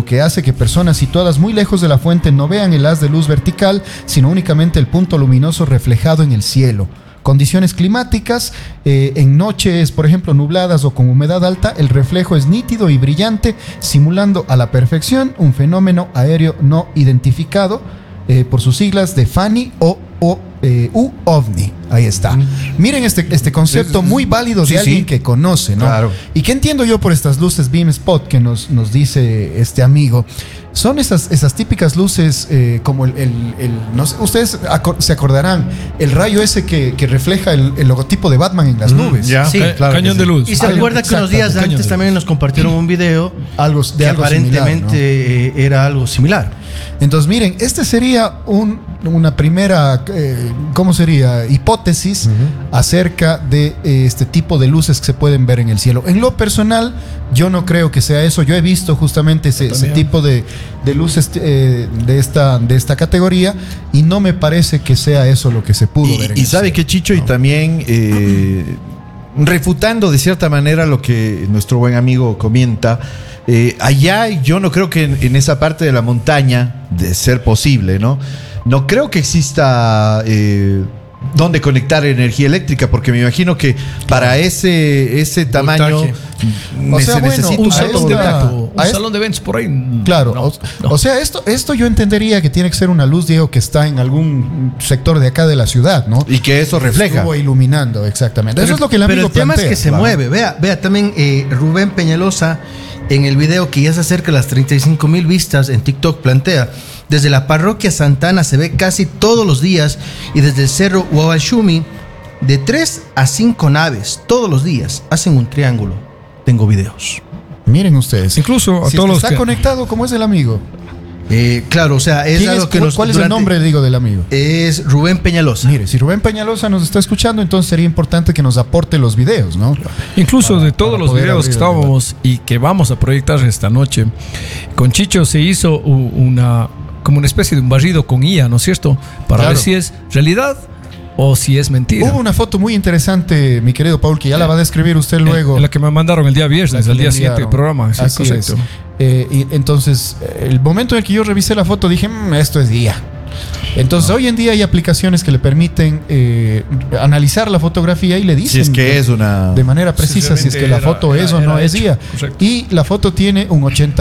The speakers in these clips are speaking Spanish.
que hace que personas situadas muy lejos de la fuente no vean el haz de luz vertical, sino únicamente el punto luminoso reflejado en el cielo. Condiciones climáticas, en noches, por ejemplo, nubladas o con humedad alta, el reflejo es nítido y brillante, simulando a la perfección un fenómeno aéreo no identificado, por sus siglas de FANI o OVNI. Ahí está. Miren este concepto muy válido de alguien que conoce, ¿no? Claro. ¿Y qué entiendo yo por estas luces beam spot que nos dice este amigo? Son esas típicas luces como no sé, ustedes se acordarán, el rayo ese que refleja el logotipo de Batman en las nubes. Ya, Sí, claro, cañón de luz. sí. Y se recuerda que unos días antes también nos compartieron un video que aparentemente era algo similar. Entonces, miren, este sería una primera, ¿cómo sería? Hipótesis acerca de este tipo de luces que se pueden ver en el cielo. En lo personal, yo no creo que sea eso. Yo he visto justamente ese tipo de luces de esta categoría y no me parece que sea eso lo que se pudo ver. Y sabe que Chicho, y también refutando de cierta manera lo que nuestro buen amigo comenta, allá yo no creo que en esa parte de la montaña, de ser posible, no creo que exista dónde conectar energía eléctrica, porque me imagino que para ese tamaño se necesita un salón de eventos por ahí. Claro, o sea, esto yo entendería que tiene que ser una luz, Diego, que está en algún sector de acá de la ciudad, ¿no? Y que eso refleja. Estuvo iluminando, exactamente. Eso es lo que el amigo Pero el tema plantea, es que se mueve. Vea también Rubén Peñalosa en el video que ya se acerca a las 35,000 vistas en TikTok plantea: desde la parroquia Santana se ve casi todos los días, y desde el cerro Huawashumi de 3 a 5 naves todos los días hacen un triángulo. Tengo videos. Miren ustedes. Incluso a si todos los está conectado, ¿cómo es el amigo? Claro, o sea, es algo que ¿Cuál es el nombre, digo, del amigo? Es Rubén Peñalosa. Mire, si Rubén Peñalosa nos está escuchando, entonces sería importante que nos aporte los videos, ¿no? Incluso de todos los videos que estábamos y que vamos a proyectar esta noche, con Chicho se hizo como una especie de un barrido con IA, ¿no es cierto? Para ver si es realidad o si es mentira. Hubo una foto muy interesante, mi querido Paul, que ya la va a describir usted luego. En la que me mandaron el día viernes, el día siguiente del programa. Sí, así correcto. Y entonces, el momento en el que yo revisé la foto, dije, esto es IA. Entonces, hoy en día hay aplicaciones que le permiten analizar la fotografía y le dicen si es que es una de manera precisa si es que la foto es o no es IA. Correcto. Y la foto tiene un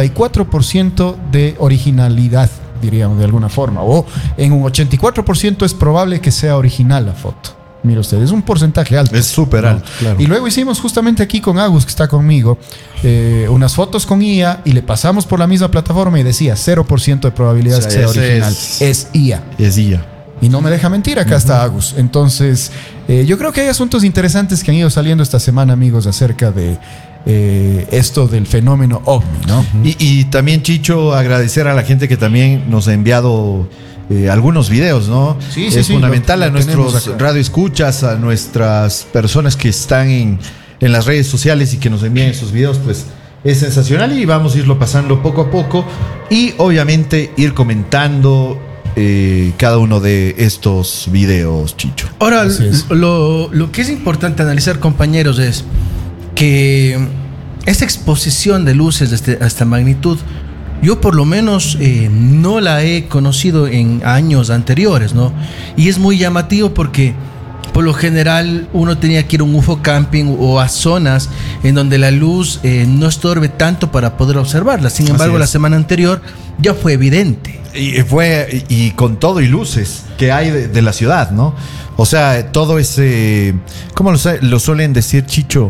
84% de originalidad, diríamos de alguna forma, o en un 84% es probable que sea original la foto. Mira usted, es un porcentaje alto. Es súper alto, claro. Y luego hicimos justamente aquí con Agus, que está conmigo, unas fotos con IA y le pasamos por la misma plataforma y decía 0% de probabilidad que sea original. Es IA. Es IA. Y no me deja mentir, acá está Agus. Entonces, yo creo que hay asuntos interesantes que han ido saliendo esta semana, amigos, acerca de esto del fenómeno OVNI, ¿no? Y también, Chicho, agradecer a la gente que también nos ha enviado algunos videos, ¿no? Sí, es fundamental lo a nuestros radioescuchas, a nuestras personas que están en las redes sociales y que nos envían esos videos, pues es sensacional y vamos a irlo pasando poco a poco y obviamente ir comentando cada uno de estos videos, Chicho. Ahora, lo que es importante analizar, compañeros, es que esta exposición de luces de esta magnitud, yo por lo menos no la he conocido en años anteriores, ¿no? Y es muy llamativo porque por lo general uno tenía que ir a un UFO camping o a zonas en donde la luz no estorbe tanto para poder observarla. Sin embargo, la semana anterior ya fue evidente. Y con todo y luces que hay de la ciudad, ¿no? O sea, todo ese, ¿cómo lo suelen decir, Chicho?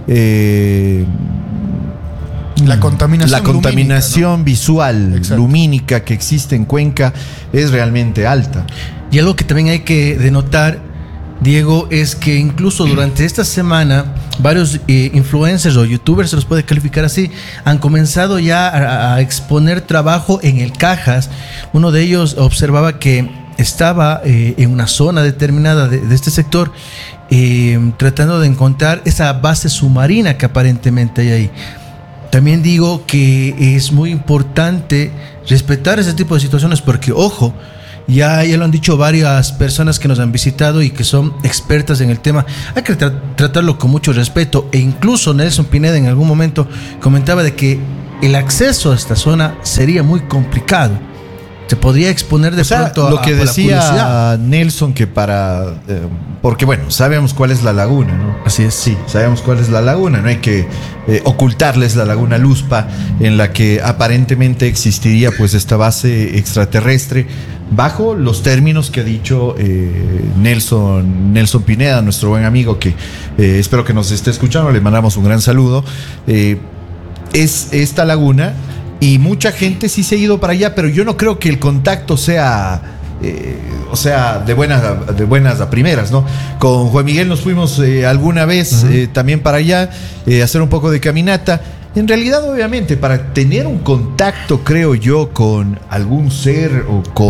La contaminación lumínica, ¿no? visual, Exacto, lumínica que existe en Cuenca es realmente alta. Y algo que también hay que denotar, Diego, es que incluso durante esta semana varios influencers o youtubers, se los puede calificar así, han comenzado ya a exponer trabajo en el Cajas. Uno de ellos observaba que estaba en una zona determinada de este sector tratando de encontrar esa base submarina que aparentemente hay ahí. También digo que es muy importante respetar ese tipo de situaciones porque, ojo, ya lo han dicho varias personas que nos han visitado y que son expertas en el tema. Hay que tratarlo con mucho respeto. E incluso Nelson Pineda en algún momento comentaba de que el acceso a esta zona sería muy complicado. Se podría exponer de pronto lo que decía Nelson, que porque bueno, sabemos cuál es la laguna, ¿no? Así es. Sí, sabemos cuál es la laguna, no hay que ocultarles la laguna Luspa, en la que aparentemente existiría pues esta base extraterrestre, bajo los términos que ha dicho Nelson Pineda, nuestro buen amigo, que espero que nos esté escuchando, le mandamos un gran saludo. Es esta laguna. Y mucha gente sí se ha ido para allá, pero yo no creo que el contacto sea, de buenas a primeras, ¿no? Con Juan Miguel nos fuimos alguna vez también para allá, a hacer un poco de caminata. En realidad, obviamente, para tener un contacto, creo yo, con algún ser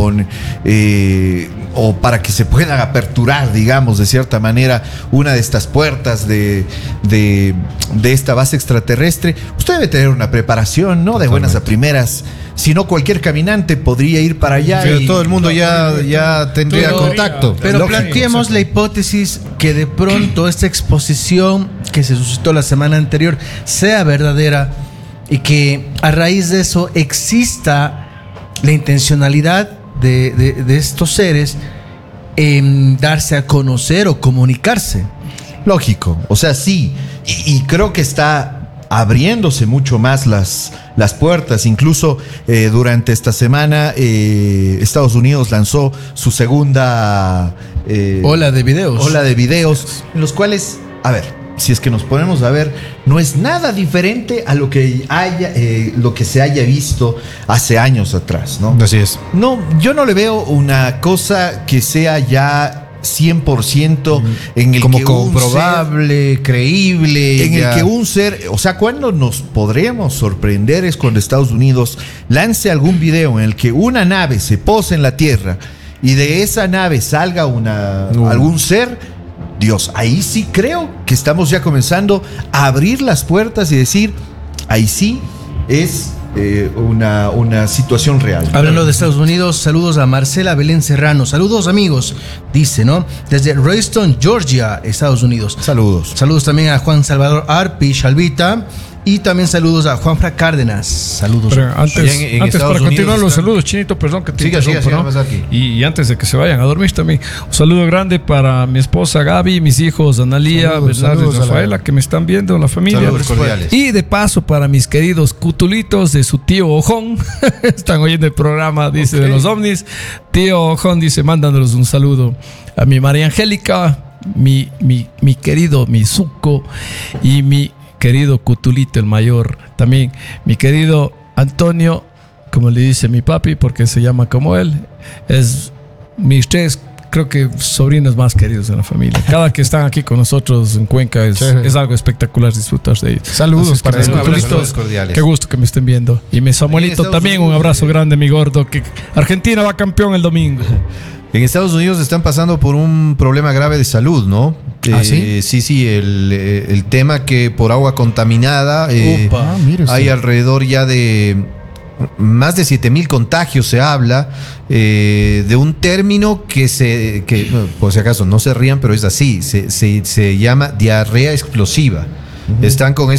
o para que se puedan aperturar, digamos, de cierta manera, una de estas puertas de esta base extraterrestre, usted debe tener una preparación, ¿no? De buenas a primeras. Si no, cualquier caminante podría ir para allá. Pero todo el mundo ya tendría contacto. Pero planteemos la hipótesis que de pronto esta exposición que se suscitó la semana anterior sea verdadera y que a raíz de eso exista la intencionalidad de estos seres en darse a conocer o comunicarse. Lógico, o sea, sí. Y creo que está abriéndose mucho más las puertas. Incluso durante esta semana Estados Unidos lanzó su segunda ola de videos en los cuales, a ver, si es que nos ponemos a ver, no es nada diferente a lo que se haya visto hace años atrás, ¿no? Así es. No, yo no le veo una cosa que sea ya 100% en el como que comprobable, creíble, en el que un ser, o sea, cuando nos podremos sorprender es cuando Estados Unidos lance algún video en el que una nave se pose en la Tierra y de esa nave salga algún ser. Dios, ahí sí creo que estamos ya comenzando a abrir las puertas y decir, ahí sí es una situación real. Hablando de Estados Unidos, saludos a Marcela Belén Serrano. Saludos, amigos, dice, ¿no? Desde Royston, Georgia, Estados Unidos. Saludos. Saludos también a Juan Salvador Arpi, Shalvita. Y también saludos a Juanfra Cárdenas. Saludos. Pero antes para continuar los saludos, Chinito, perdón que te interrumpo, ¿no? Y antes de que se vayan a dormir también, un saludo grande para mi esposa Gaby, mis hijos Analía, Bernardo y Rafaela, que me están viendo, la familia. Saludos cordiales. Y de paso para mis queridos cutulitos de su tío Ojón. Están oyendo el programa, dice, de los ovnis. Tío Ojón dice, mándanos un saludo a mi María Angélica, mi querido Mizuko y mi querido Cutulito el mayor, también mi querido Antonio, como le dice mi papi, porque se llama como él, es mis tres, creo que sobrinos más queridos de la familia. Cada que están aquí con nosotros en Cuenca es algo espectacular disfrutar de ellos. Saludos para los Cutulitos, qué gusto que me estén viendo. Y mi Samuelito también, un abrazo grande, mi gordo, que Argentina va campeón el domingo. En Estados Unidos están pasando por un problema grave de salud, ¿no? ¿Sí? Sí, el tema que por agua contaminada hay alrededor ya de más de 7,000 contagios, se habla de un término que por si acaso no se rían, pero es así, se llama diarrea explosiva. Están con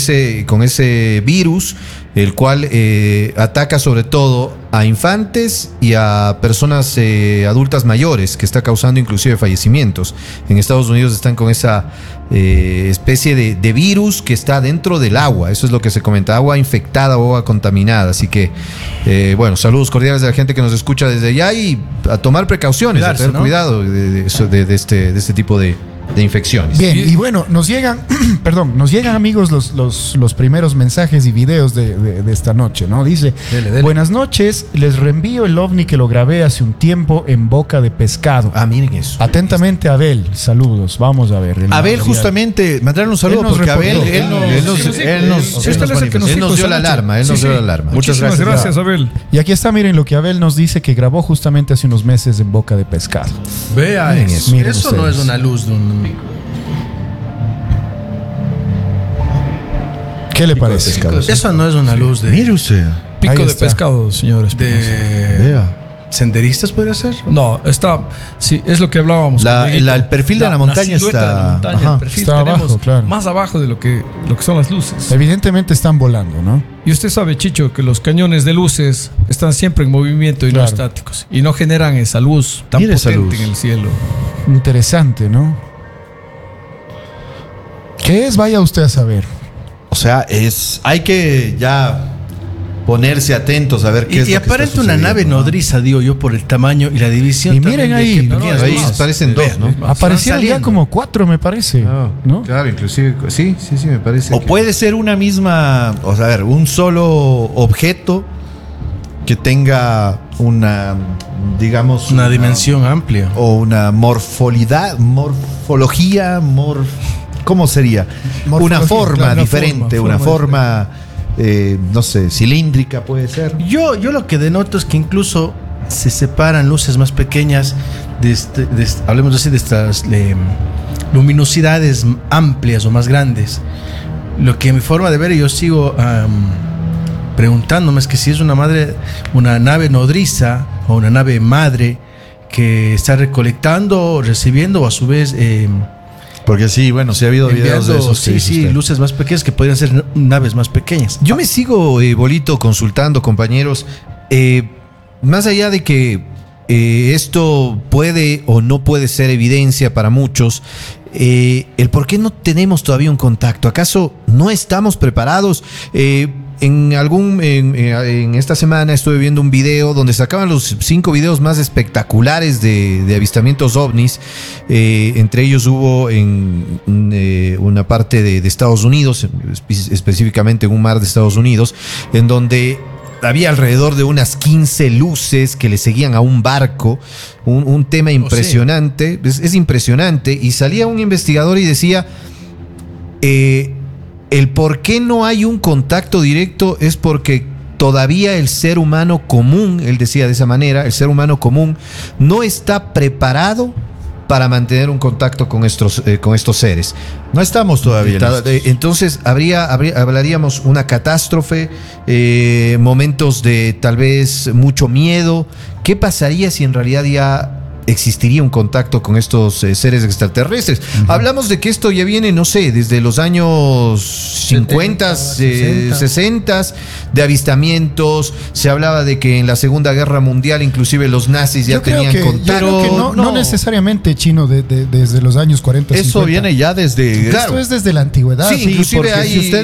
ese virus, el cual ataca sobre todo a infantes y a personas adultas mayores, que está causando inclusive fallecimientos. En Estados Unidos están con esa especie de virus que está dentro del agua. Eso es lo que se comenta, agua infectada o agua contaminada. Así que, bueno, saludos cordiales de la gente que nos escucha desde allá y a tomar precauciones, a tener cuidado de este tipo de infecciones. Bien, y bueno, nos llegan, amigos, los primeros mensajes y videos de esta noche, ¿no? Dice, dele. Buenas noches, les reenvío el ovni que lo grabé hace un tiempo en Boca de Pescado. Miren eso. Atentamente, Abel, saludos, vamos a ver. Abel, justamente, mandarle un saludo porque Abel, él nos dio la alarma, Muchas gracias, Abel. Y aquí está, miren lo que Abel nos dice que grabó justamente hace unos meses en Boca de Pescado. Vea eso. Eso no es una luz de un... ¿Qué le parece? Eso no es una luz de... Mire usted. Pico de pescado, señores. Vea. ¿Senderistas podría ser? No, está. Sí, es lo que hablábamos. El perfil de la montaña está. El perfil está abajo, claro. Más abajo de lo que son las luces. Evidentemente están volando, ¿no? Y usted sabe, Chicho, que los cañones de luces están siempre en movimiento y no estáticos. Y no generan esa luz tan potente en el cielo. Interesante, ¿no? ¿Qué es? Vaya usted a saber. O sea, hay que ya ponerse atentos a ver qué es lo que aparece está una nave nodriza, digo yo, por el tamaño y la división. Y miren ahí, ahí parecen dos, ¿no? Aparecieron ya como 4, me parece. ¿no? Claro, inclusive, sí, me parece. O puede ser una misma, o sea, a ver, un solo objeto que tenga una, digamos, una dimensión amplia. O una morfología, ¿cómo sería? Una forma diferente, una forma no sé, cilíndrica puede ser. Yo lo que denoto es que incluso se separan luces más pequeñas hablemos así de estas luminosidades amplias o más grandes. Lo que mi forma de ver, yo sigo preguntándome es que si es una nave nodriza o una nave madre que está recolectando, recibiendo o a su vez porque sí, bueno, sí ha habido videos de esos. Sí, luces más pequeñas que podrían ser naves más pequeñas. Yo me sigo, Bolito, consultando, compañeros. Más allá de que esto puede o no puede ser evidencia para muchos, el por qué no tenemos todavía un contacto. ¿Acaso no estamos preparados? En esta semana estuve viendo un video donde sacaban los 5 videos más espectaculares de avistamientos ovnis. Entre ellos hubo en una parte de Estados Unidos, específicamente en un mar de Estados Unidos, en donde había alrededor de unas 15 luces que le seguían a un barco. Un tema impresionante. Es impresionante. Y salía un investigador y decía... el por qué no hay un contacto directo es porque todavía el ser humano común, él decía de esa manera, el ser humano común no está preparado para mantener un contacto con estos seres. No estamos todavía. Entonces hablaríamos una catástrofe, momentos de tal vez mucho miedo. ¿Qué pasaría si en realidad ya existiría un contacto con estos seres extraterrestres? Hablamos de que esto ya viene, no sé, desde los años 50, 60, de avistamientos. Se hablaba de que en la Segunda Guerra Mundial inclusive los nazis ya tenían contacto. Pero no necesariamente, Chino, desde los años 40. Eso 50. Viene ya desde... Esto es desde la antigüedad. Sí, inclusive hay, si usted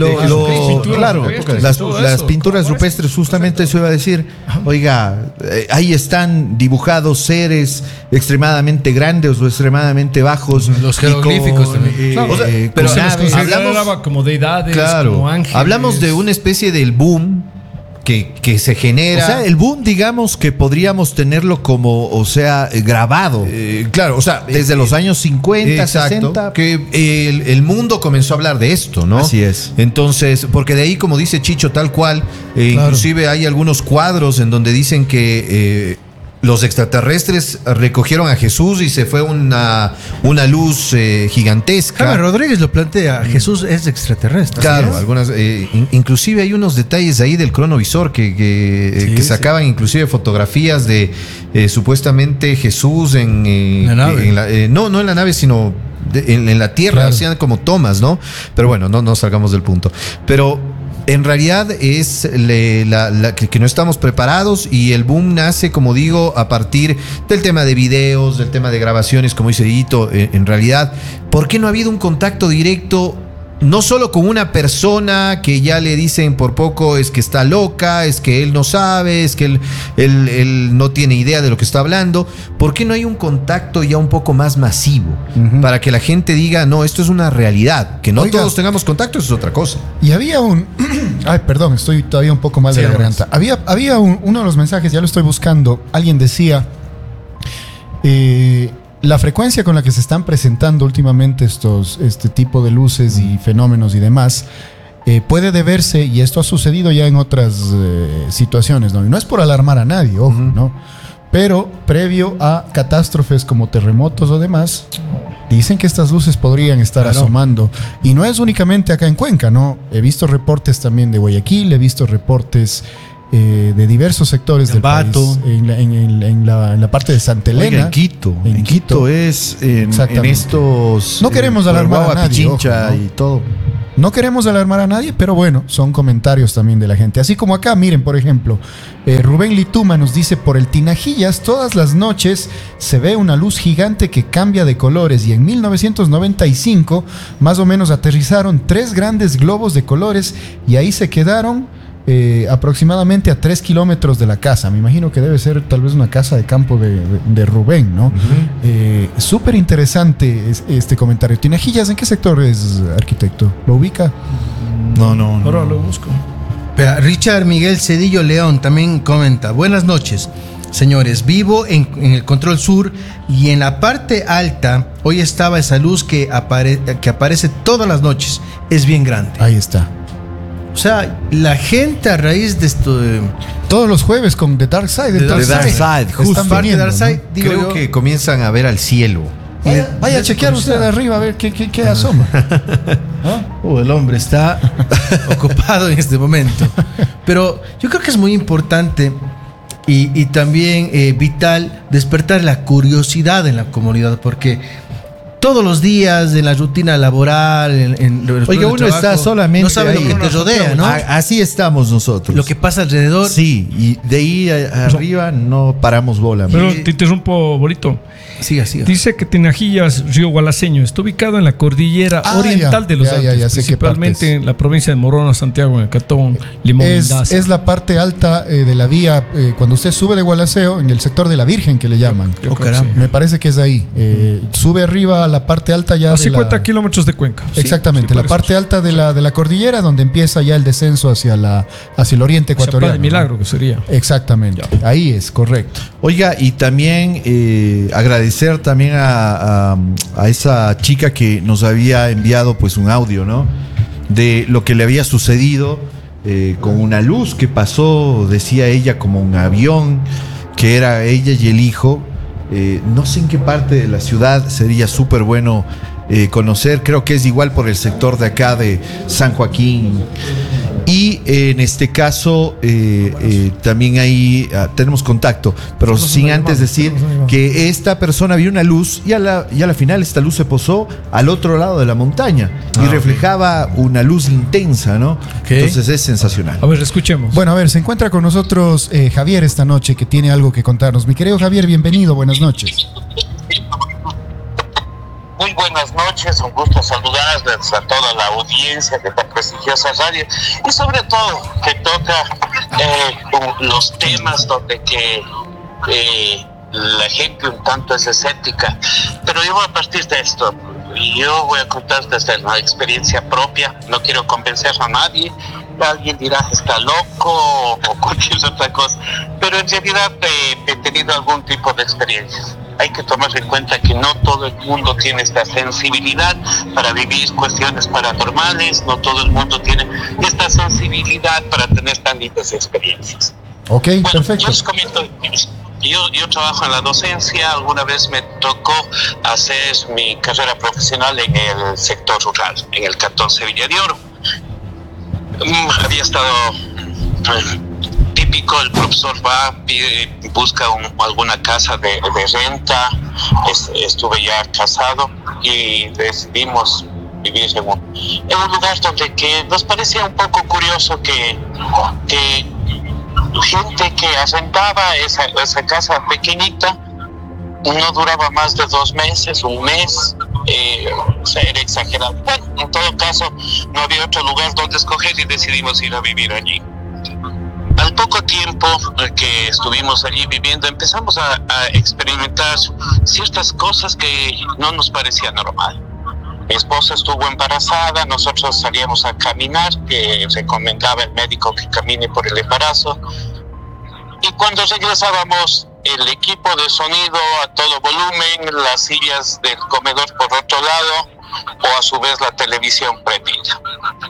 las pinturas rupestres, justamente eso iba a decir. Oiga, ahí están dibujados seres extremadamente grandes o extremadamente bajos. Los jeroglíficos también. Pero se los consideraba como deidades, como ángeles. Hablamos de una especie del boom que se genera. O sea, el boom, digamos que podríamos tenerlo como, o sea, grabado. Claro, o sea, desde los años 50, exacto, 60. Que el mundo comenzó a hablar de esto, ¿no? Así es. Entonces, porque de ahí, como dice Chicho, tal cual, inclusive hay algunos cuadros en donde dicen que los extraterrestres recogieron a Jesús y se fue una luz gigantesca. Jaime Rodríguez lo plantea, Jesús es extraterrestre. Claro, algunas, inclusive hay unos detalles ahí del cronovisor que sacaban inclusive fotografías de supuestamente Jesús en la nave. No en la nave, sino en la tierra, hacían como tomas, ¿no? Pero bueno, no salgamos del punto. Pero en realidad es que no estamos preparados, y el boom nace, como digo, a partir del tema de videos, del tema de grabaciones, como dice Hito. En realidad, ¿por qué no ha habido un contacto directo? No solo con una persona que ya le dicen por poco es que está loca, es que él no sabe, es que él no tiene idea de lo que está hablando. ¿Por qué no hay un contacto ya un poco más masivo? Para que la gente diga, no, esto es una realidad. Que no todos tengamos contacto, eso es otra cosa. Y había ay, perdón, estoy todavía un poco mal de la garganta. Había uno de los mensajes, ya lo estoy buscando. Alguien decía... la frecuencia con la que se están presentando últimamente este tipo de luces y fenómenos y demás puede deberse, y esto ha sucedido ya en otras situaciones, ¿no? Y no es por alarmar a nadie, ojo, ¿no? Pero previo a catástrofes como terremotos o demás, dicen que estas luces podrían estar asomando. Y no es únicamente acá en Cuenca, ¿no? He visto reportes también de Guayaquil, he visto reportes de diversos sectores del país. En la parte de Santa Elena. Oiga, en Quito es en estos... No queremos alarmar a nadie, Pichincha, ¿no? Y todo. No queremos alarmar a nadie, pero bueno, son comentarios también de la gente. Así como acá, miren, por ejemplo, Rubén Lituma nos dice: por el Tinajillas todas las noches se ve una luz gigante que cambia de colores, y en 1995 más o menos aterrizaron 3 grandes globos de colores y ahí se quedaron aproximadamente a 3 kilómetros de la casa. Me imagino que debe ser tal vez una casa de campo de Rubén, ¿no? Súper interesante este comentario. Tinajillas, ¿en qué sector es, arquitecto? ¿Lo ubica? No. Ahora lo busco. Richard Miguel Cedillo León también comenta: buenas noches, señores, vivo en el Control Sur y en la parte alta hoy estaba esa luz que aparece todas las noches. Es bien grande. Ahí está. O sea, la gente a raíz de esto... Todos los jueves con The Dark Side. The Dark Side, justo. Están viniendo, Dark Side, ¿no? digo Creo yo, que comienzan a ver al cielo. Vaya a chequear usted arriba a ver qué asoma. el hombre está ocupado en este momento. Pero yo creo que es muy importante y también vital despertar la curiosidad en la comunidad, porque todos los días en la rutina laboral, Oiga, uno trabajo, está solamente no sabe ahí. lo que te rodea, ¿no? Así estamos nosotros. Lo que pasa alrededor. Sí, y de ahí arriba no paramos bola. Pero te interrumpo, Bolito. Siga. Dice que Tinajillas, Río Gualaseño, está ubicado en la cordillera oriental de los Andes, principalmente en la provincia de Morona, Santiago, en el cantón Limón. Es la parte alta de la vía, cuando usted sube de Gualaceo, en el sector de la Virgen que le llaman. Caramba. Me parece que es ahí. Sube arriba a la parte alta ya a 50 kilómetros de Cuenca. Exactamente, la parte alta de la cordillera, donde empieza ya el descenso hacia el oriente ecuatoriano. De Milagro, que sería. Exactamente, ahí es, correcto. Oiga, y también agradecer también a esa chica que nos había enviado pues un audio, ¿no? De lo que le había sucedido con una luz que pasó, decía ella, como un avión, que era ella y el hijo. No sé en qué parte de la ciudad, sería súper bueno conocer. Creo que es igual por el sector de acá de San Joaquín. Y en este caso también ahí tenemos contacto, pero sin antes decir que esta persona vio una luz y a la final esta luz se posó al otro lado de la montaña y reflejaba una luz intensa, ¿no? Entonces es sensacional. A ver, escuchemos. Bueno, a ver, se encuentra con nosotros Javier esta noche, que tiene algo que contarnos. Mi querido Javier, bienvenido, buenas noches. Muy buenas noches, un gusto saludarles a toda la audiencia de esta prestigiosa radio y sobre todo que toca los temas donde que la gente un tanto es escéptica, pero yo voy a partir de esto. Yo voy a contar desde la experiencia propia, no quiero convencer a nadie. Alguien dirá está loco o cualquier otra cosa, pero en realidad he tenido algún tipo de experiencias. Hay que tomar en cuenta que no todo el mundo tiene esta sensibilidad para vivir cuestiones paranormales, no todo el mundo tiene esta sensibilidad para tener tan lindas experiencias. Ok, bueno, perfecto. Yo les comento, yo trabajo en la docencia, alguna vez me tocó hacer mi carrera profesional en el sector rural, en el cantón Sevilla de Oro. Había estado... típico, el profesor va, busca alguna casa de renta. Estuve ya casado y decidimos vivir en un lugar donde que nos parecía un poco curioso que gente que arrendaba esa casa pequeñita no duraba más de 2 meses, un mes. O sea, era exagerado. Bueno, en todo caso no había otro lugar donde escoger y decidimos ir a vivir allí. Al poco tiempo que estuvimos allí viviendo, empezamos a experimentar ciertas cosas que no nos parecían normal. Mi esposa estuvo embarazada, nosotros salíamos a caminar, que recomendaba el médico que camine por el embarazo. Y cuando regresábamos, el equipo de sonido a todo volumen, las sillas del comedor por otro lado, o a su vez la televisión prendida.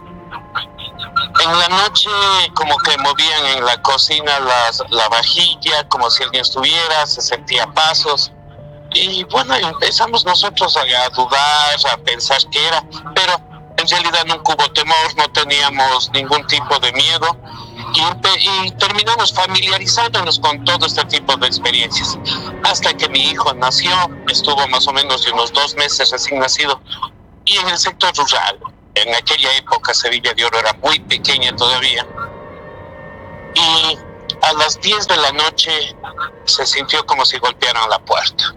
En la noche como que movían en la cocina la vajilla, como si alguien estuviera, se sentía pasos. Y bueno, empezamos nosotros a dudar, a pensar qué era, pero en realidad nunca hubo temor, no teníamos ningún tipo de miedo. Y terminamos familiarizándonos con todo este tipo de experiencias. Hasta que mi hijo nació, estuvo más o menos de unos 2 meses recién nacido, y en el sector rural, en aquella época Sevilla de Oro era muy pequeña todavía, y a las 10 de la noche se sintió como si golpearan la puerta.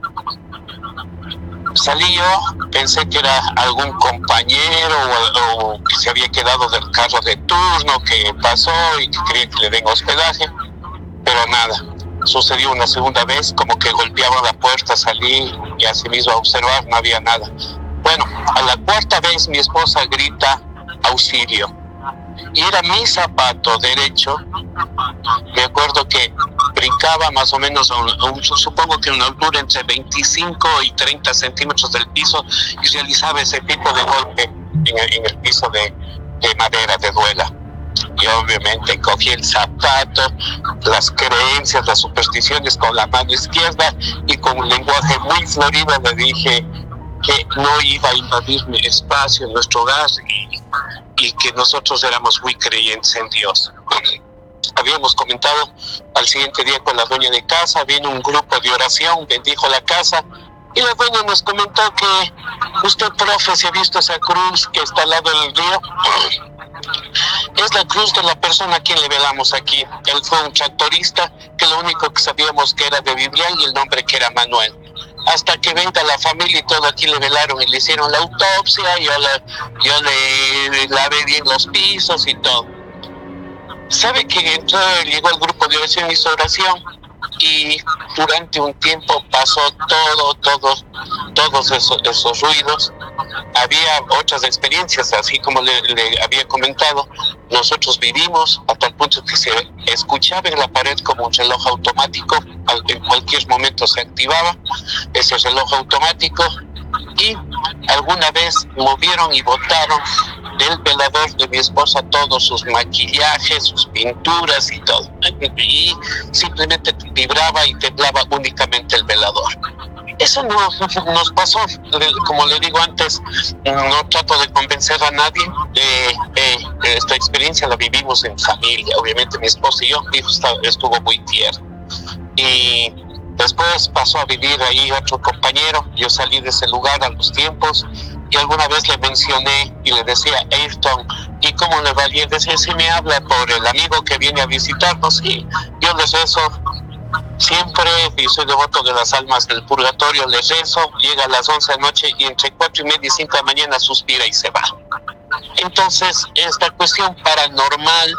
Salí yo, pensé que era algún compañero o que se había quedado del carro de turno que pasó y que quería que le den hospedaje, pero nada. Sucedió una segunda vez, como que golpeaban la puerta, salí y así mismo a observar, no había nada. Bueno, a la cuarta vez mi esposa grita auxilio, y era mi zapato derecho. Me acuerdo que brincaba más o menos supongo que una altura entre 25 y 30 centímetros del piso, y realizaba ese tipo de golpe en el piso de madera, de duela. Y obviamente cogí el zapato, las creencias, las supersticiones con la mano izquierda, y con un lenguaje muy florido le dije que no iba a invadir mi espacio en nuestro hogar, y que nosotros éramos muy creyentes en Dios. Habíamos comentado al siguiente día con la dueña de casa, vino un grupo de oración, bendijo la casa, y la dueña nos comentó que usted, profe, si ha visto esa cruz que está al lado del río, es la cruz de la persona a quien le velamos aquí. Él fue un tractorista que lo único que sabíamos que era de Biblia y el nombre que era Manuel. Hasta que venga la familia y todo, aquí le velaron y le hicieron la autopsia, yo le lavé bien los pisos y todo. Sabe que llegó el grupo de oración, hizo oración, y durante un tiempo pasó todos esos ruidos. Había otras experiencias, así como le había comentado. Nosotros vivimos a tal punto que se escuchaba en la pared como un reloj automático. En cualquier momento se activaba ese reloj automático, y alguna vez movieron y botaron del velador de mi esposa todos sus maquillajes, sus pinturas y todo, y simplemente vibraba y temblaba únicamente el velador. Eso nos pasó. Como le digo antes, no trato de convencer a nadie. Esta experiencia la vivimos en familia, obviamente mi esposa y yo. Mi hijo estuvo muy tierno, y después pasó a vivir ahí otro compañero. Yo salí de ese lugar a los tiempos, y alguna vez le mencioné y le decía: Ayrton, ¿y cómo le va? Y él decía: si me habla por el amigo que viene a visitarnos. Y yo les rezo siempre, y soy devoto de las almas del purgatorio, les rezo. Llega a las 11 de la noche y entre 4:30 y 5 de la mañana suspira y se va. Entonces, esta cuestión paranormal,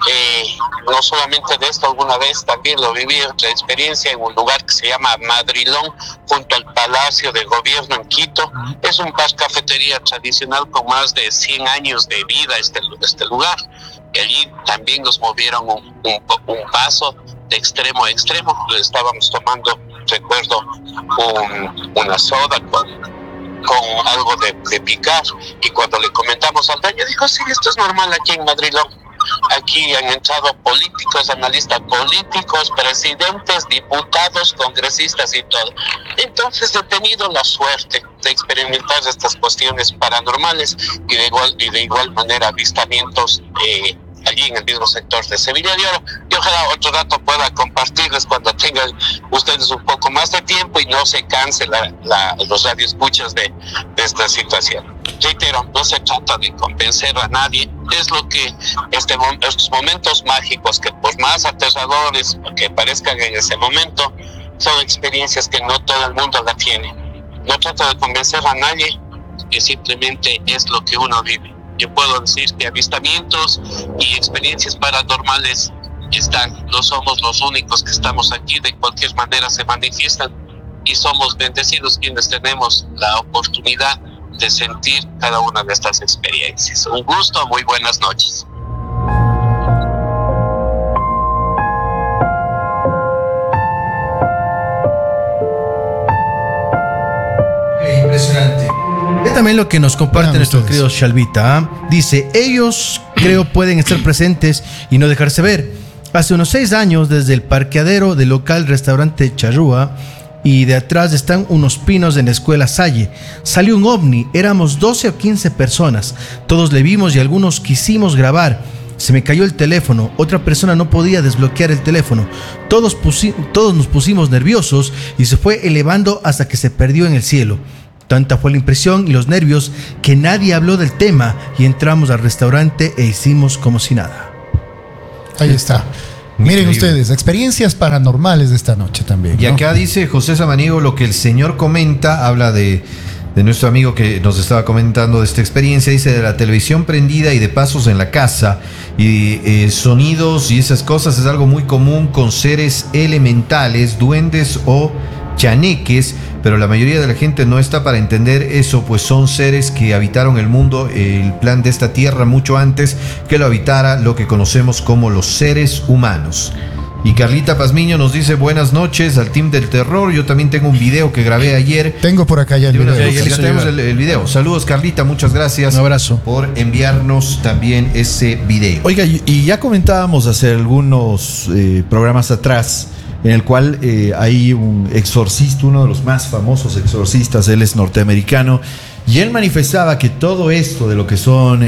no solamente de esto, alguna vez también lo viví, otra experiencia en un lugar que se llama Madrilón, junto al Palacio de Gobierno en Quito. Es un bar cafetería tradicional con más de 100 años de vida este lugar. Y allí también nos movieron un vaso de extremo a extremo. Estábamos tomando, recuerdo, una soda con algo de picar, y cuando le comentamos al dueño, dijo: sí, esto es normal aquí en Madrilón. Aquí han entrado políticos, analistas políticos, presidentes, diputados, congresistas y todo. Entonces he tenido la suerte de experimentar estas cuestiones paranormales, y de igual manera avistamientos allí en el mismo sector de Sevilla de Oro. Y ojalá otro rato pueda compartirles cuando tengan ustedes un poco más de tiempo y no se canse los radioescuchas de esta situación. Reitero, no se trata de convencer a nadie. Es lo que estos momentos mágicos, que por más aterradores que parezcan en ese momento, son experiencias que no todo el mundo la tiene. No trato de convencer a nadie, que simplemente es lo que uno vive. Yo puedo decir que avistamientos y experiencias paranormales están. No somos los únicos que estamos aquí, de cualquier manera se manifiestan, y somos bendecidos quienes tenemos la oportunidad de sentir cada una de estas experiencias. Un gusto, muy buenas noches. Impresionante. Es también lo que nos comparte nuestro querido Shalvita. Dice: ellos creo pueden estar presentes y no dejarse ver. Hace unos 6 años, desde el parqueadero del local restaurante Charrúa, y de atrás están unos pinos en la escuela Salle, salió un ovni. Éramos 12 o 15 personas. Todos le vimos y algunos quisimos grabar. Se me cayó el teléfono, otra persona no podía desbloquear el teléfono. Todos nos pusimos nerviosos y se fue elevando hasta que se perdió en el cielo. Tanta fue la impresión y los nervios que nadie habló del tema y entramos al restaurante e hicimos como si nada. Ahí está. Miren ustedes, experiencias paranormales de esta noche también, ¿no? Y acá dice José Samaniego, lo que el señor comenta, habla de nuestro amigo que nos estaba comentando de esta experiencia, dice de la televisión prendida y de pasos en la casa y sonidos y esas cosas es algo muy común con seres elementales, duendes o chaneques, pero la mayoría de la gente no está para entender eso, pues son seres que habitaron el mundo, el plan de esta tierra mucho antes que lo habitara lo que conocemos como los seres humanos. Y Carlita Pazmiño nos dice buenas noches al team del terror. Yo también tengo un video que grabé ayer. Tengo por acá ya el video. Ya tenemos el video. Saludos, Carlita, muchas gracias. Un abrazo por enviarnos también ese video. Oiga, y ya comentábamos hace algunos programas atrás en el cual hay un exorcista, uno de los más famosos exorcistas, él es norteamericano, y él manifestaba que todo esto de lo que son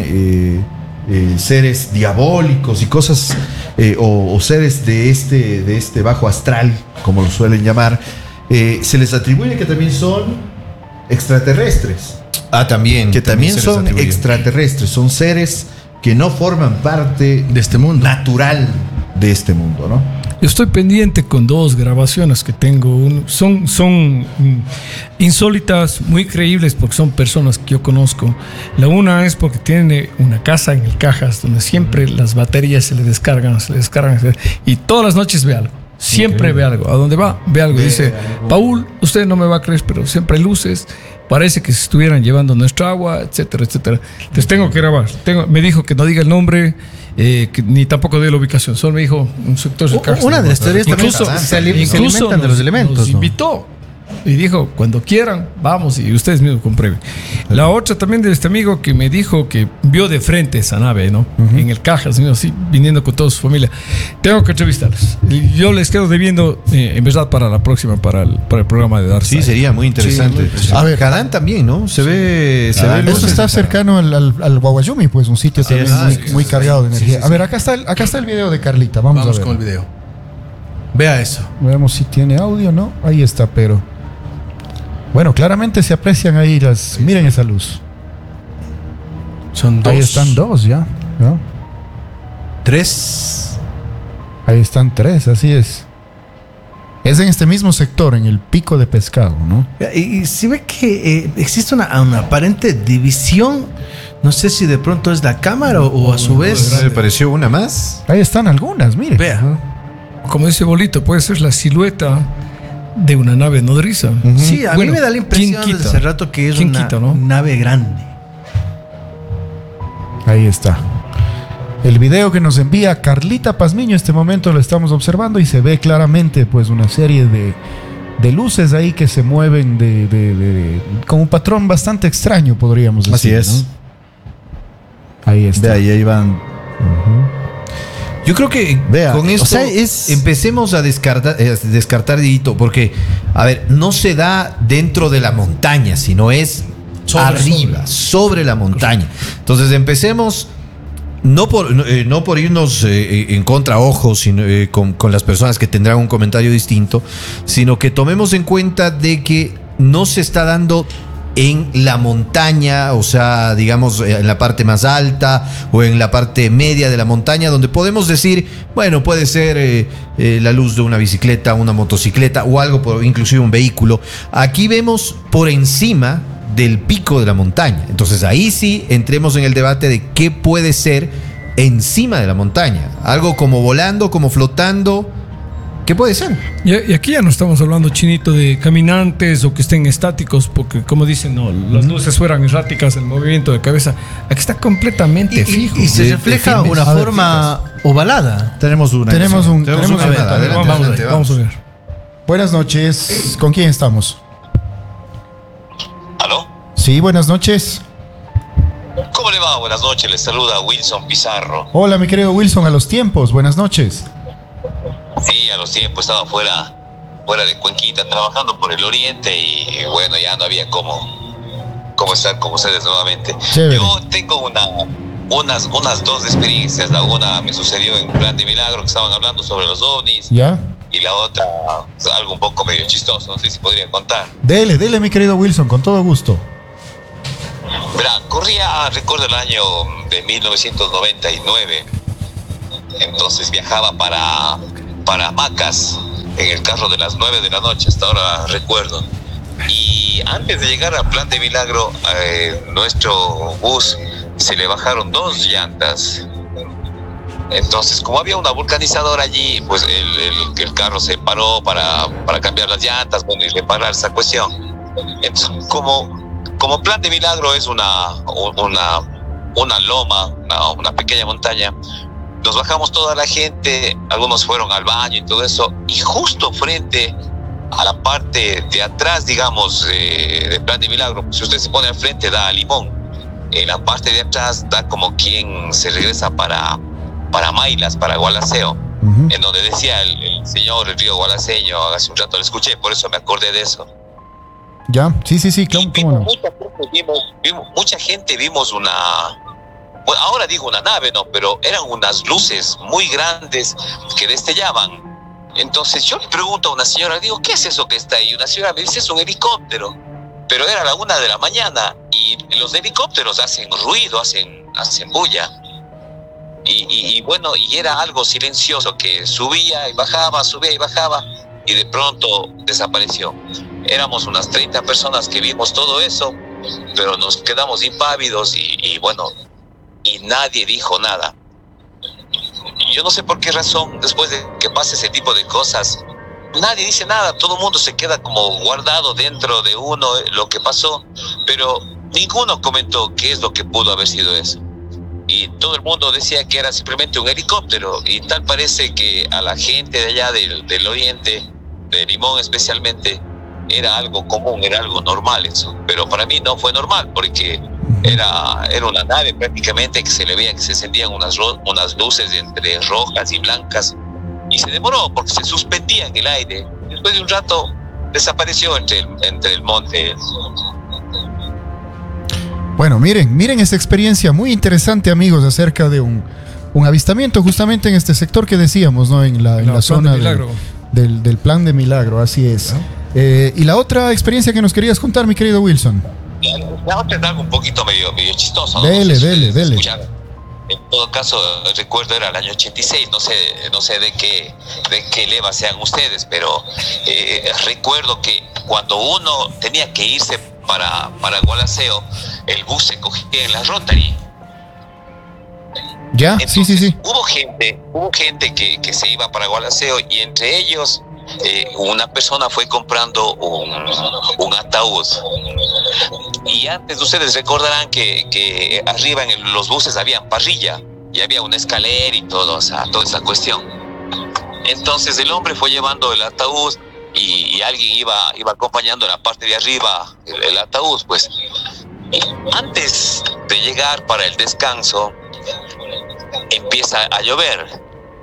seres diabólicos y cosas, o seres de este bajo astral, como lo suelen llamar, se les atribuye que también son extraterrestres. También. Que también son extraterrestres, son seres que no forman parte de este mundo natural de este mundo, ¿no? Yo estoy pendiente con 2 grabaciones que tengo. Son insólitas, muy creíbles porque son personas que yo conozco. La una es porque tiene una casa en el Cajas donde siempre las baterías se le descargan y todas las noches ve algo. Siempre ve algo. A donde va, ve algo. Dice, Paul, usted no me va a creer, pero siempre hay luces. Parece que se estuvieran llevando nuestra agua, etcétera, etcétera. Entonces tengo que grabar. Me dijo que no diga el nombre, ni tampoco de la ubicación. Solo me dijo un sector del Cajas. Una de las teorías también se alimentan de los elementos. Nos invitó. Y dijo, cuando quieran, vamos y ustedes mismos comprueben. La otra también de este amigo que me dijo que vio de frente esa nave, ¿no? En el Cajas, así, viniendo con toda su familia. Tengo que entrevistarlos. Yo les quedo debiendo, en verdad, para la próxima, para el programa de Dark Side. Sí, sería muy interesante. Sí, a ver, Cadán también, ¿no? Se ve eso está cercano al Guaguayumi, pues un sitio también muy cargado de energía. A ver, acá está el video de Carlita. Vamos a ver. Con el video. Vea eso. Veamos si tiene audio, ¿no? Ahí está, pero... Bueno, claramente se aprecian ahí las... Miren esa luz. Son 2. Ahí están 2 ya, ¿no? 3. Ahí están 3, así es. Es en este mismo sector, en el Pico de Pescado, ¿no? Y si ve que existe una aparente división, no sé si de pronto es la cámara o a su vez... ¿Me pareció una más? Ahí están algunas, miren. Vea. Como dice Bolito, puede ser la silueta de una nave nodriza. Sí, a mí me da la impresión desde hace rato que es una nave grande. Ahí está. El video que nos envía Carlita Pazmiño, este momento lo estamos observando y se ve claramente pues una serie de luces ahí que se mueven con un patrón bastante extraño, podríamos decir. Así es. ¿No? Ahí está. De ahí van. Yo creo que con esto empecemos a descartar, Dieguito, porque, a ver, no se da dentro de la montaña, sino es sobre la montaña. Entonces empecemos, no por irnos en contra, ojo, sino, con las personas que tendrán un comentario distinto, sino que tomemos en cuenta de que no se está dando en la montaña, o sea, digamos, en la parte más alta o en la parte media de la montaña, donde podemos decir, bueno, puede ser la luz de una bicicleta, una motocicleta o algo, inclusive un vehículo. Aquí vemos por encima del pico de la montaña. Entonces ahí sí entremos en el debate de qué puede ser encima de la montaña. Algo como volando, como flotando. ¿Qué puede ser? Y aquí ya no estamos hablando, Chinito, de caminantes o que estén estáticos, porque como dicen, no, las luces fueran erráticas, el movimiento de cabeza. Aquí está completamente fijo. Y se refleja una forma ovalada. Tenemos una. Vamos a ver. Buenas noches. ¿Con quién estamos? ¿Aló? Sí, buenas noches. ¿Cómo le va? Buenas noches. Les saluda Wilson Pizarro. Hola, mi querido Wilson, a los tiempos. Buenas noches. Sí, a los tiempos estaba fuera de Cuenquita trabajando por el oriente y bueno, ya no había cómo estar con ustedes nuevamente. Chévere. Yo tengo unas dos experiencias. La una me sucedió en Plan de Milagro, que estaban hablando sobre los ovnis. ¿Ya? Y la otra, algo un poco medio chistoso, no sé si podría contar. Dele, mi querido Wilson, con todo gusto. Verá, recuerdo el año de 1999. Entonces viajaba para Macas en el carro de las 9 de la noche, hasta ahora recuerdo. Y antes de llegar al Plan de Milagro, nuestro bus se le bajaron 2 llantas. Entonces, como había una vulcanizadora allí, pues el carro se paró para cambiar las llantas, bueno, y reparar esa cuestión. Entonces, como Plan de Milagro es una loma, una pequeña montaña, nos bajamos toda la gente, algunos fueron al baño y todo eso, y justo frente a la parte de atrás, digamos, de Plan de Milagro, si usted se pone al frente da a Limón, en la parte de atrás da como quien se regresa para Mailas, para Gualaceo, en donde decía el señor el río gualaceño, hace un rato lo escuché, por eso me acordé de eso. Ya, sí, ¿cómo no? Mucha gente vimos una, bueno, ahora digo una nave, no, pero eran unas luces muy grandes que destellaban. Entonces yo le pregunto a una señora, digo, ¿qué es eso que está ahí? Una señora me dice, es un helicóptero, pero era la 1 de la mañana y los helicópteros hacen ruido, hacen bulla. Y bueno, y era algo silencioso que subía y bajaba, y de pronto desapareció. Éramos unas 30 personas que vimos todo eso, pero nos quedamos impávidos y bueno, y nadie dijo nada. Y yo no sé por qué razón, después de que pase ese tipo de cosas, nadie dice nada, todo el mundo se queda como guardado dentro de uno lo que pasó, pero ninguno comentó qué es lo que pudo haber sido eso. Y todo el mundo decía que era simplemente un helicóptero, y tal parece que a la gente de allá del oriente, de Limón especialmente, era algo común, era algo normal eso. Pero para mí no fue normal, porque era una nave prácticamente que se le veía que se encendían unas luces entre rojas y blancas, y se demoró porque se suspendía en el aire. Después de un rato desapareció entre el monte. Bueno, miren esta experiencia muy interesante, amigos, acerca de un avistamiento justamente en este sector que decíamos, ¿no? En la zona del Plan de Milagro, así es. Y la otra experiencia que nos querías contar, mi querido Wilson. La otra es algo un poquito medio chistoso, ¿no? Dele. En todo caso, recuerdo era el año 86, no sé de qué leva sean ustedes, pero recuerdo que cuando uno tenía que irse para Gualaceo, el bus se cogía en la Rotary. Ya, entonces, sí. Hubo gente que se iba para Gualaceo, y entre ellos una persona fue comprando un ataúd. Y antes ustedes recordarán que arriba en los buses había parrilla y había una escalera y toda esa cuestión. Entonces el hombre fue llevando el ataúd y alguien iba acompañando en la parte de arriba el ataúd, pues. Y antes de llegar para el descanso empieza a llover.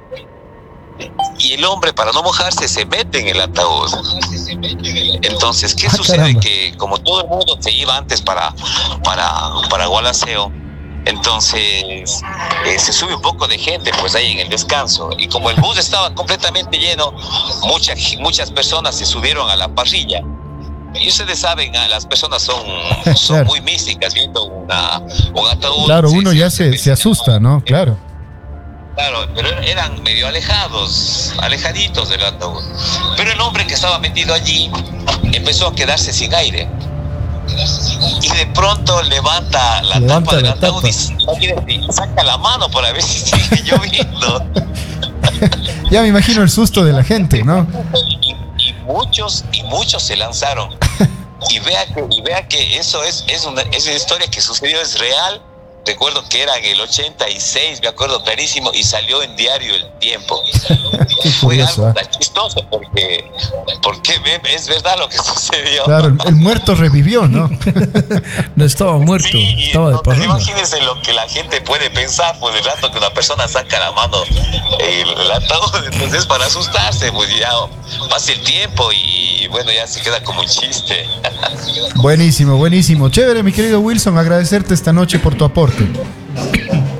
Y el hombre, para no mojarse, se mete en el ataúd. Entonces, ¿qué sucede? Caramba. Que como todo el mundo se iba antes para Gualaceo, entonces se sube un poco de gente pues ahí en el descanso. Y como el bus estaba completamente lleno, muchas personas se subieron a la parrilla. Y ustedes saben, las personas son Claro. muy místicas viendo un ataúd. Claro, uno ya se asusta, ¿no? Claro. Claro, pero eran medio alejaditos del ataúd. Pero el hombre que estaba metido allí empezó a quedarse sin aire. Y de pronto levanta la tapa del ataúd y saca la mano para ver si sigue lloviendo. Ya me imagino el susto de la gente, ¿no? Y muchos se lanzaron. Y vea que eso es una historia que sucedió, es real. Recuerdo que era en el 86, me acuerdo clarísimo, y salió en Diario El Tiempo. Fue algo tan chistoso porque es verdad lo que sucedió. Claro, el muerto revivió, ¿no? No estaba muerto, Sí, estaba de parranda. imagínense lo que la gente puede pensar, pues el rato que una persona saca la mano el ataúd, entonces para asustarse, pues ya pasa el tiempo y bueno, ya se queda como un chiste. Buenísimo. Chévere, mi querido Wilson, agradecerte esta noche por tu aporte.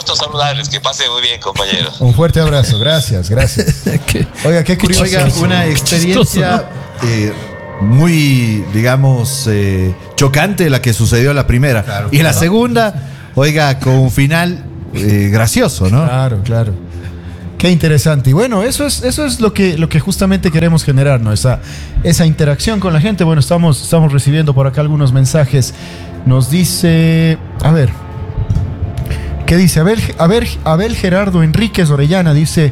gusto saludarles, que pasen muy bien, compañeros. Un fuerte abrazo, gracias. Oiga, qué curioso. Oiga, una experiencia muy, digamos, chocante la que sucedió la primera. Claro, y la segunda, oiga, con un final gracioso, ¿no? Claro. Qué interesante. Y bueno, eso es lo que justamente queremos generar, ¿no? Esa interacción con la gente. Bueno, estamos recibiendo por acá algunos mensajes. Nos dice, a ver, ¿qué dice? Abel Gerardo Enríquez Orellana dice,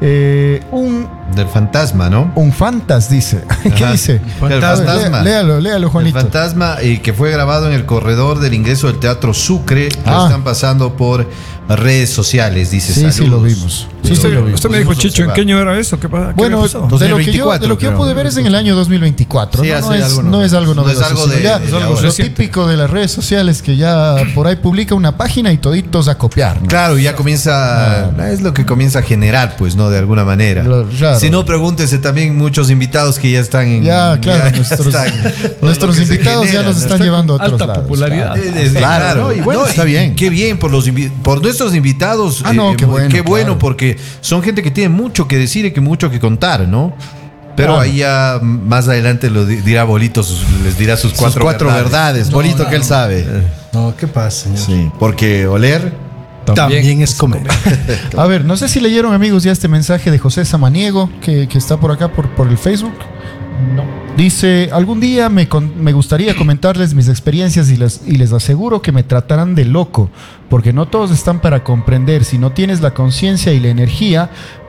Del fantasma, ¿no? un fantas, dice. ¿Qué dice? El fantasma. Léalo, Juanito. El fantasma que fue grabado en el corredor del ingreso del Teatro Sucre. Lo están pasando por redes sociales, dice. Sí, saludos. sí lo vimos. Sí, Usted me dijo, Chicho, ¿en qué año era eso? Bueno, de lo que yo 2024, pude ver es en el año 2024. Sí, ¿no? hace No es algo novedoso. algo sino de- ya de lo reciente. típico de las redes sociales, que ya por ahí publica una página y toditos a copiar, ¿no? Claro, ya comienza, es lo que comienza a generar, pues, ¿no? De alguna manera. Claro. Si no, pregúntese también muchos invitados que ya están en... Ya, claro, están- nuestros lo que se invitados ya genera, nos ¿no? están llevando a otros alta lados. popularidad. Claro, ¿no? Y bueno, está bien. Qué bien por nuestros invitados. Qué bueno, claro. porque son gente que tiene mucho que decir y que mucho que contar, ¿no? Pero Claro. ahí ya más adelante lo dirá Bolito, les dirá sus Sus cuatro verdades. Bonito que él sabe. No, ¿qué pasa, señor? Sí, porque oler. También es comer. A ver, no sé si leyeron, amigos, ya este mensaje de José Samaniego, que está por acá por el Facebook. No. Dice, algún día me gustaría comentarles mis experiencias y les aseguro que me tratarán de loco, porque no todos están para comprender. Si no tienes la conciencia y la energía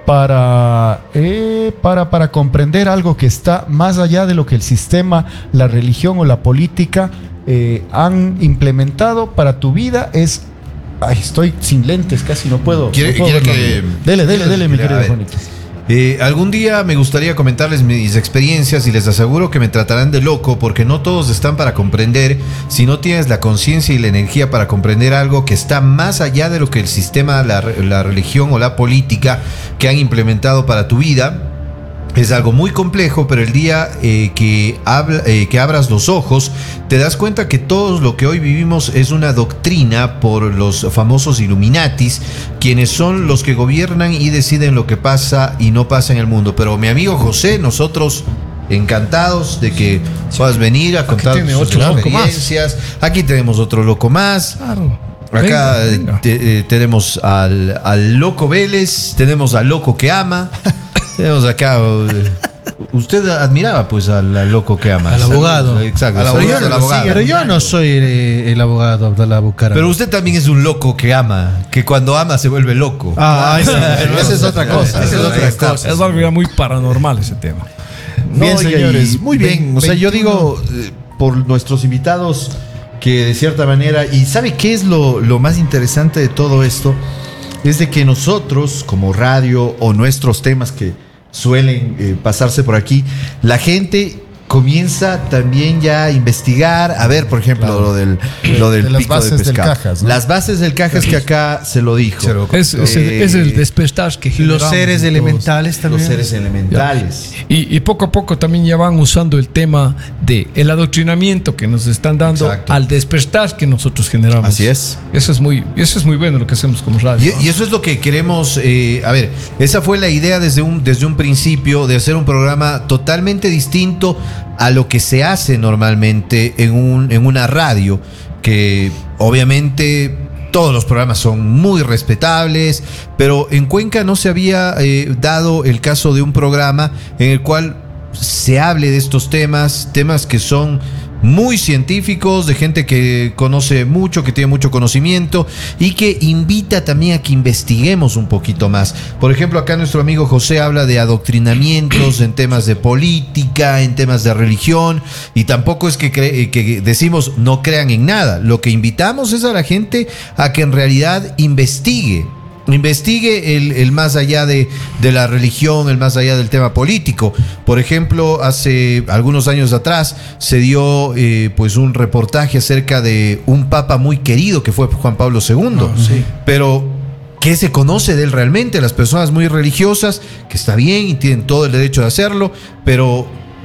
para comprender algo que está más allá de lo que el sistema, la religión o la política han implementado para tu vida, es... Ay, estoy sin lentes, casi no puedo. ¿Quiere verlo. que- Dele, mi Mira, querido a ver. Juanito. Algún día me gustaría comentarles mis experiencias y les aseguro que me tratarán de loco porque no todos están para comprender. Si no tienes la conciencia y la energía para comprender algo que está más allá de lo que el sistema, la religión o la política que han implementado para tu vida, es algo muy complejo, pero el día que abras los ojos, te das cuenta que todo lo que hoy vivimos es una doctrina por los famosos Illuminatis, quienes son los que gobiernan y deciden lo que pasa y no pasa en el mundo. Pero mi amigo José, nosotros encantados de que puedas venir a contar tiene tus otro loco más. experiencias. Aquí tenemos otro loco más. Claro. Acá Venga. tenemos al loco Vélez, tenemos al loco que ama. Tenemos acá. Usted admiraba pues al loco que ama. Al abogado. Exacto. Al saludos abogado, al abogado. Pero yo no soy el abogado Abdalá Bucaram. Pero usted también es un loco que ama, que cuando ama se vuelve loco. Pero esa es otra cosa. Esa es otra cosa. Es algo ya muy paranormal ese tema. Bien, Oiga, señores, y muy bien. O sea, yo 21. digo, por nuestros invitados, que de cierta manera, y ¿sabe qué es lo más interesante de todo esto? Es de que nosotros, como radio, o nuestros temas que suelen pasarse por aquí, la gente comienza también ya a investigar, a ver, por ejemplo, Claro. lo del De las pico bases de del pescado. Cajas, ¿no? Las bases del Cajas que acá se lo dijo. Es el despertar que Los generamos seres todos. elementales también. Los seres elementales. Y poco a poco también ya van usando el tema de el adoctrinamiento que nos están dando Exacto. al despertar que nosotros generamos. Así es. Eso es muy bueno lo que hacemos como radio. Y eso es lo que queremos. A ver, esa fue la idea desde un principio de hacer un programa totalmente distinto a lo que se hace normalmente en una radio, que obviamente todos los programas son muy respetables, pero en Cuenca no se había dado el caso de un programa en el cual se hable de estos temas que son muy científicos, de gente que conoce mucho, que tiene mucho conocimiento y que invita también a que investiguemos un poquito más. Por ejemplo, acá nuestro amigo José habla de adoctrinamientos en temas de política, en temas de religión, y tampoco es que decimos no crean en nada. Lo que invitamos es a la gente a que en realidad investigue el más allá de la religión, el más allá del tema político. Por ejemplo, hace algunos años atrás se dio pues un reportaje acerca de un papa muy querido que fue Juan Pablo II. Pero ¿qué se conoce de él realmente? Las personas muy religiosas, que está bien y tienen todo el derecho de hacerlo, pero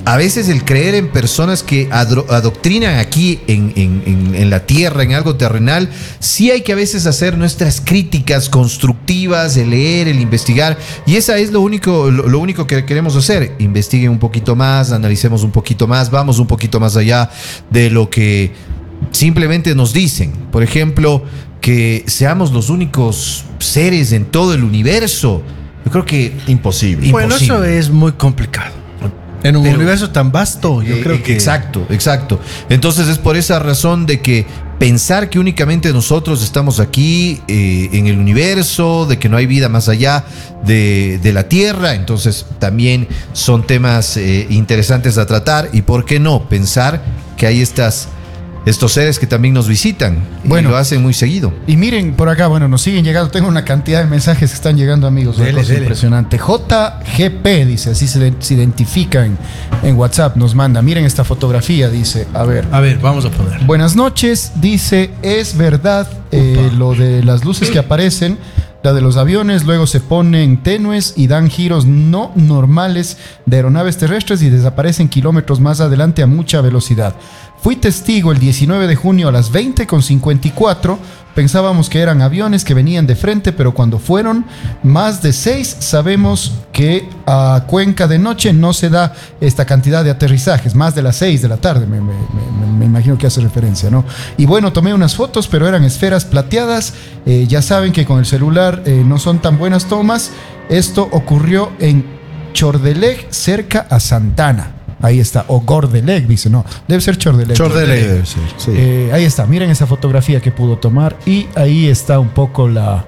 a veces el creer en personas que adoctrinan aquí en la tierra, en algo terrenal, sí hay que a veces hacer nuestras críticas constructivas, el leer, el investigar, y esa es lo único que queremos hacer. Investiguen un poquito más, analicemos un poquito más, vamos un poquito más allá de lo que simplemente nos dicen. Por ejemplo, que seamos los únicos seres en todo el universo. Yo creo que imposible. Bueno, eso es muy complicado. En un universo tan vasto, yo creo que... Exacto. Entonces es por esa razón de que pensar que únicamente nosotros estamos aquí en el universo, de que no hay vida más allá de la Tierra, entonces también son temas interesantes a tratar. Y por qué no pensar que hay estos seres que también nos visitan, bueno, y lo hacen muy seguido. Y miren por acá, bueno, nos siguen llegando, tengo una cantidad de mensajes que están llegando, amigos, una cosa impresionante. JGP dice, así se identifica en WhatsApp, nos manda, miren esta fotografía, dice, a ver, vamos a poner. Buenas noches, dice, es verdad lo de las luces que aparecen, la de los aviones, luego se ponen tenues y dan giros no normales de aeronaves terrestres y desaparecen kilómetros más adelante a mucha velocidad. Fui testigo el 19 de junio a las 20:54. Pensábamos que eran aviones que venían de frente, pero cuando fueron más de 6, sabemos que a Cuenca de noche no se da esta cantidad de aterrizajes, más de las 6 de la tarde, me imagino que hace referencia, ¿no? Y bueno, tomé unas fotos, pero eran esferas plateadas. Ya saben que con el celular no son tan buenas tomas. Esto ocurrió en Chordeleg, cerca a Santana. Ahí está, o Gordeleg, dice, no, debe ser Chordeleg. Chordeleg debe ser, sí. Ahí está, miren esa fotografía que pudo tomar y ahí está un poco la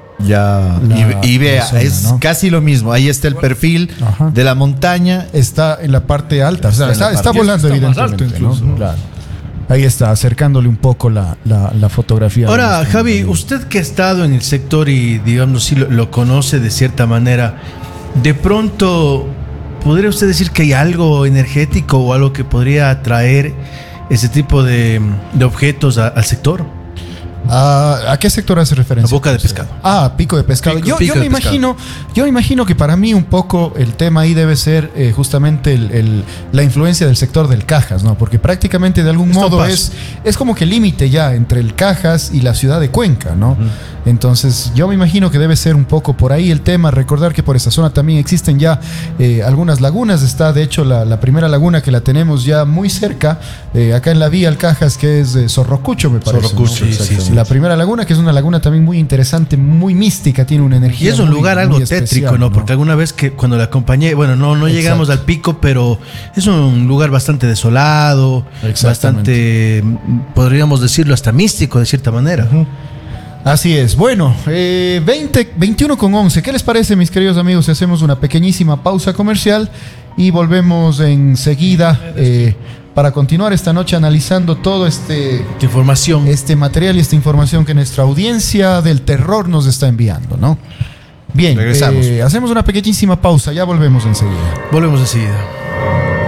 y vea, zona, es, ¿no?, casi lo mismo. Ahí está el perfil de la montaña. Está en la parte alta, o sea, está volando, está evidentemente, incluso, ¿no? Claro. Ahí está, acercándole un poco la fotografía. Ahora, Javi, usted que ha estado en el sector y, digamos, sí lo conoce de cierta manera, de pronto, ¿podría usted decir que hay algo energético o algo que podría atraer ese tipo de objetos al sector? ¿A qué sector hace referencia? A boca de pescado. Pico de pescado. Yo me imagino que para mí un poco el tema ahí debe ser justamente la influencia del sector del Cajas, ¿no? Porque prácticamente de algún modo es como que límite ya entre el Cajas y la ciudad de Cuenca, ¿no? Entonces yo me imagino que debe ser un poco por ahí el tema. Recordar que por esa zona también existen ya algunas lagunas. Está de hecho la primera laguna que la tenemos ya muy cerca, acá en la vía al Cajas, que es Zorrocucho, me parece. Zorrocucho, ¿no? Sí. La primera laguna, que es una laguna también muy interesante, muy mística, tiene una energía. Y es un lugar algo tétrico, ¿no? Porque alguna vez que cuando la acompañé, bueno, no llegamos al pico, pero es un lugar bastante desolado, bastante, podríamos decirlo, hasta místico de cierta manera. Así es. Bueno, 21:11. ¿Qué les parece, mis queridos amigos, si hacemos una pequeñísima pausa comercial y volvemos enseguida para continuar esta noche analizando todo este material y esta información que nuestra audiencia del terror nos está enviando, ¿no? Bien, regresamos. Hacemos una pequeñísima pausa, ya volvemos enseguida. Volvemos enseguida.